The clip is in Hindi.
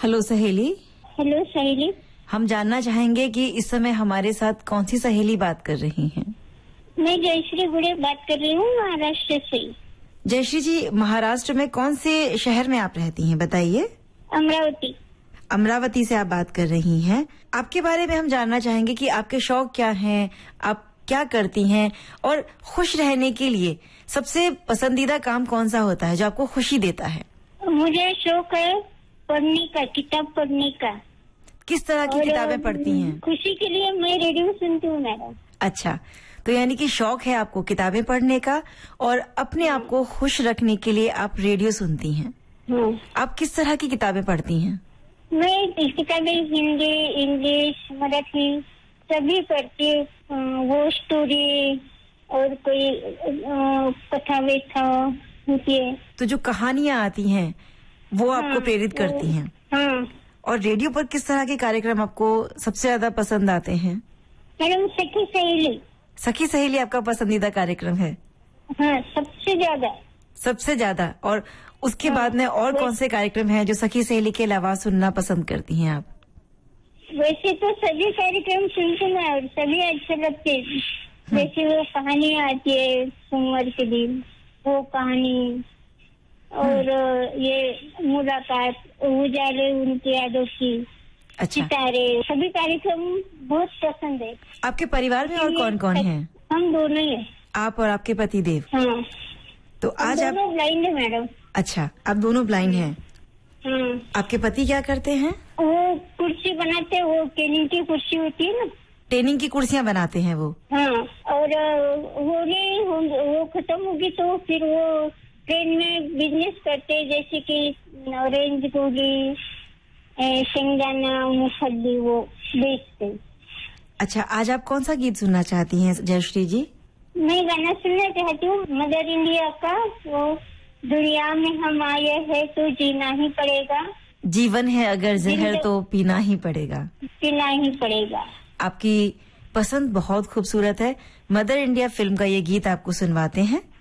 हेलो सहेली। हेलो सहेली। हम जानना चाहेंगे कि इस समय हमारे साथ कौन सी सहेली बात कर रही हैं? मैं जयश्री गुड़े बात कर रही हूँ महाराष्ट्र से। जयश्री जी, महाराष्ट्र में कौन से शहर में आप रहती हैं, बताइए। अमरावती। अमरावती से आप बात कर रही हैं। आपके बारे में हम जानना चाहेंगे कि आपके शौक क्या हैं, आप क्या करती हैं और खुश रहने के लिए सबसे पसंदीदा काम कौन सा होता है जो आपको खुशी देता है? मुझे शौक है पढ़ने का, किताब पढ़ने का। किस तरह की किताबें पढ़ती हैं? खुशी के लिए मैं रेडियो सुनती हूँ मैडम। अच्छा, तो यानी कि शौक है आपको किताबें पढ़ने का और अपने आप को खुश रखने के लिए आप रेडियो सुनती हैं। आप किस तरह की किताबें पढ़ती हैं? मैं किताबें हिंदी, इंग्लिश, मराठी सभी पढ़ती हूँ। वो स्टोरी और कोई कथा व्यथा होती है तो जो कहानियाँ आती हैं वो आपको प्रेरित करती हैं। हाँ। और रेडियो पर किस तरह के कार्यक्रम आपको सबसे ज्यादा पसंद आते हैं? मैडम सखी सहेली। सखी सहेली आपका पसंदीदा कार्यक्रम है? हाँ, सबसे ज्यादा। सबसे ज्यादा। और उसके बाद में और कौन से कार्यक्रम हैं जो सखी सहेली के अलावा सुनना पसंद करती हैं आप? वैसे तो सभी कार्यक्रम सुनती हूँ और सभी अच्छे लगते हैं। जैसे वो कहानी आती है सोमवार के दिन, वो कहानी और ये मुलाकात उजाले उनकी यादों की। अच्छा। सितारे, सभी कार्यक्रम बहुत पसंद है। आपके परिवार में और कौन कौन है? हम दोनों ही है। आप और आपके पति देव? हाँ। तो आज आप ब्लाइंड है मैडम। अच्छा, आप दोनों ब्लाइंड हैं। आपके पति क्या करते हैं? वो कुर्सी बनाते हैं, वो टेनिंग की कुर्सी होती है ना, टेनिंग की कुर्सियाँ बनाते हैं वो। हाँ। और वो खत्म होगी तो फिर वो ट्रेन में बिजनेस करते हैं, जैसे कि ऑरेंज गोली, शेंगदाना, मूंगफली वो बेचते। अच्छा, आज आप कौन सा गीत सुनना चाहती हैं जयश्री जी? मैं गाना सुनना चाहती हूँ मदर इंडिया का, वो दुनिया में हम आए हैं तो जीना ही पड़ेगा, जीवन है अगर जहर तो पीना ही पड़ेगा। पीना ही पड़ेगा। आपकी पसंद बहुत खूबसूरत है। मदर इंडिया फिल्म का ये गीत आपको सुनवाते हैं।